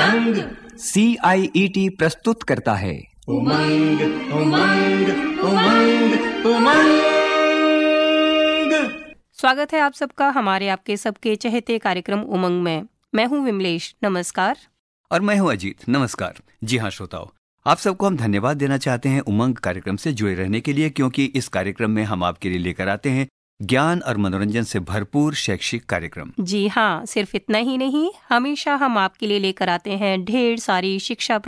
उमंग। CIET प्रस्तुत करता है उमंग उमंग उमंग उमंग। स्वागत है आप सबका हमारे आपके सबके चहेते कार्यक्रम उमंग में। मैं हूं विमलेश, नमस्कार। और मैं हूं अजीत, नमस्कार। जी हाँ श्रोताओ, आप सबको हम धन्यवाद देना चाहते हैं उमंग कार्यक्रम से जुड़े रहने के लिए, क्योंकि इस कार्यक्रम में हम आपके लिए लेकर आते हैं ज्ञान और मनोरंजन से भरपूर शैक्षिक कार्यक्रम। जी हाँ, सिर्फ इतना ही नहीं, हमेशा हम आपके लिए लेकर आते हैं ढेर सारी शिक्षा